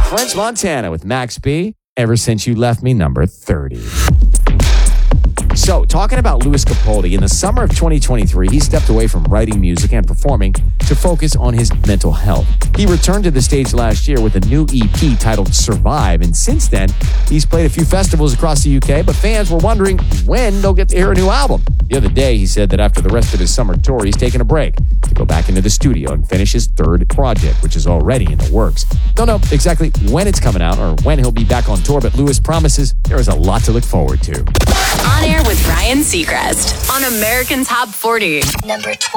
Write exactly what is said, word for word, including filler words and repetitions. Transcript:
French Montana with Max B, Ever Since You Left Me, number thirty. So, talking about Lewis Capaldi, in the summer of twenty twenty-three, he stepped away from writing music and performing to focus on his mental health. He returned to the stage last year with a new E P titled Survive, and since then, he's played a few festivals across the U K, but fans were wondering when they'll get to hear a new album. The other day, he said that after the rest of his summer tour, he's taking a break to go back into the studio and finish his third project, which is already in the works. Don't know exactly when it's coming out or when he'll be back on tour, but Lewis promises there is a lot to look forward to. On Air with Ryan Seacrest on American Top forty. Number twelve.